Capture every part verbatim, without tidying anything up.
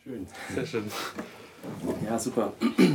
Schön. Sehr schön. Ja, super.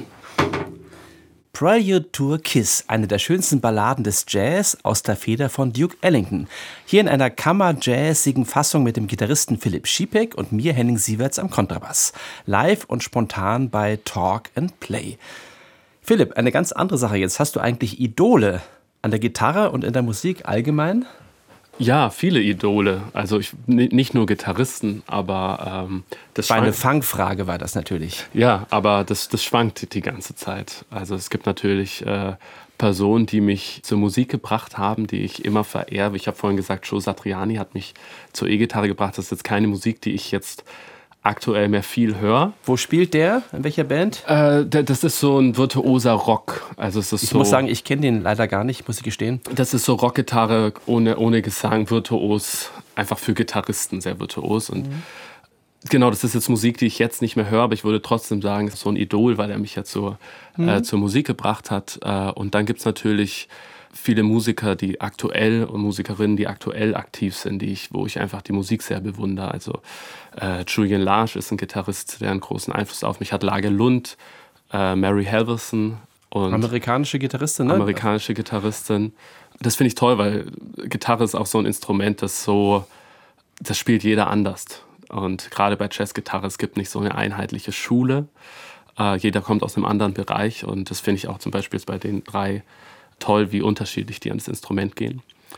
Prelude to a Kiss, eine der schönsten Balladen des Jazz aus der Feder von Duke Ellington. Hier in einer kammerjazzigen Fassung mit dem Gitarristen Philipp Schiepeck und mir, Henning Sieverts, am Kontrabass. Live und spontan bei Talk and Play. Philipp, eine ganz andere Sache jetzt. Hast du eigentlich Idole an der Gitarre und in der Musik allgemein? Ja, viele Idole. Also ich, nicht nur Gitarristen, aber ähm, das war schwankt. Eine Fangfrage war das natürlich. Ja, aber das, das schwankt die ganze Zeit. Also es gibt natürlich äh, Personen, die mich zur Musik gebracht haben, die ich immer verehre. Ich habe vorhin gesagt, Joe Satriani hat mich zur E-Gitarre gebracht. Das ist jetzt keine Musik, die ich jetzt aktuell mehr viel höre. Wo spielt der? In welcher Band? Äh, das ist so ein virtuoser Rock. Also es ist ich so, muss sagen, ich kenne den leider gar nicht, muss ich gestehen. Das ist so Rockgitarre ohne, ohne Gesang, virtuos, einfach für Gitarristen sehr virtuos. Und mhm. genau, das ist jetzt Musik, die ich jetzt nicht mehr höre, aber ich würde trotzdem sagen, es ist so ein Idol, weil er mich ja zur, mhm. äh, zur Musik gebracht hat. Äh, und dann gibt es natürlich viele Musiker, die aktuell und Musikerinnen, die aktuell aktiv sind, die ich, wo ich einfach die Musik sehr bewundere. Also äh, Julian Lage ist ein Gitarrist, der einen großen Einfluss auf mich hat. Lage Lund, äh, Mary Halverson. Und amerikanische Gitarristin, ne? Amerikanische Gitarristin. Das finde ich toll, weil Gitarre ist auch so ein Instrument, das so, das spielt jeder anders. Und gerade bei Jazzgitarre, es gibt nicht so eine einheitliche Schule. Äh, jeder kommt aus einem anderen Bereich und das finde ich auch zum Beispiel jetzt bei den drei toll, wie unterschiedlich die an das Instrument gehen.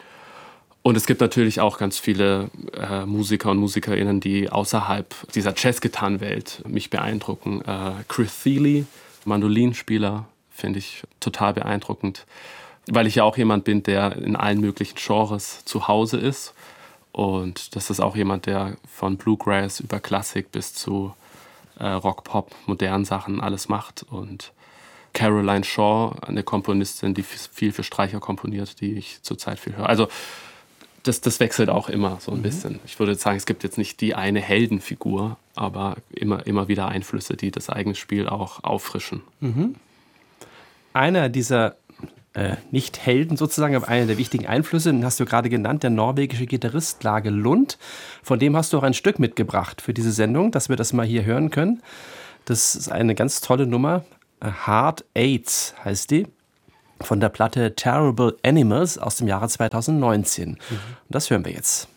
Und es gibt natürlich auch ganz viele äh, Musiker und Musikerinnen, die außerhalb dieser Jazzgitarrenwelt mich beeindrucken. Äh, Chris Thile, Mandolinspieler, finde ich total beeindruckend, weil ich ja auch jemand bin, der in allen möglichen Genres zu Hause ist. Und das ist auch jemand, der von Bluegrass über Klassik bis zu äh, Rock, Pop, modernen Sachen alles macht. Und Caroline Shaw, eine Komponistin, die viel für Streicher komponiert, die ich zurzeit viel höre. Also das, das wechselt auch immer so ein mhm. bisschen. Ich würde sagen, es gibt jetzt nicht die eine Heldenfigur, aber immer, immer wieder Einflüsse, die das eigene Spiel auch auffrischen. Mhm. Einer dieser äh, nicht Helden sozusagen, aber einer der wichtigen Einflüsse, den hast du gerade genannt, der norwegische Gitarrist Lage Lund. Von dem hast du auch ein Stück mitgebracht für diese Sendung, dass wir das mal hier hören können. Das ist eine ganz tolle Nummer. Hard AIDS heißt die, von der Platte Terrible Animals aus dem Jahre zweitausendneunzehn. Mhm. Und das hören wir jetzt.